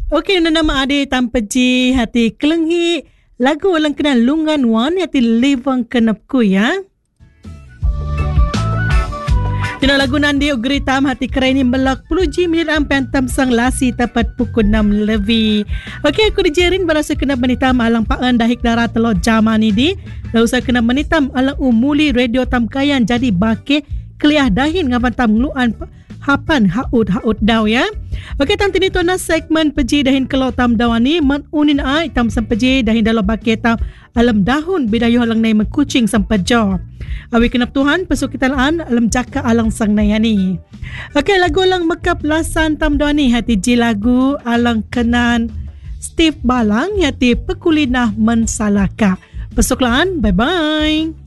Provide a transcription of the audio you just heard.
Okey, nama ade tampeji hati kelenghi lagu ulang kenal lungan wan hati livang kenapku ya. Dino lagu nandi ugri tam hati kerani melak puluji minit ampan tam sang lasi tepat pukul 6 lebih. Okey, aku dijerin berasa kena menitam alang paan dahik darah telur jaman ini. Lalu saya kena menitam alang umuli radio tam kayan jadi bake keliah dahin ngapan tam ngeluan hapan haut daw ya. Okey, tam tini tuan segmen peji dahin kalau tam dawani man unin ai tam sampeji dahin dalam bake tam alam dahun bidayuh alang nai mengkucing sampejo. Awi kenap Tuhan pesuk kita laan alam jaka alang sang nayani. Okey, lagu alang mekap lasan tam dawani hati ji lagu alang kenan Steve Balang hati pekulinah mensalaka. Pesuk laan, bye bye.